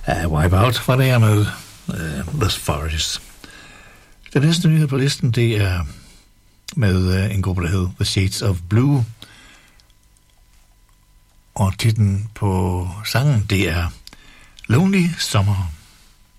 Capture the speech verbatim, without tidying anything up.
Uh, Wipeout var det her med uh, The Forest. Den næste nyhed på listen, det er med uh, en gruppe, der hedder The Shades of Blue. Og titlen på sangen, det er Lonely Summer.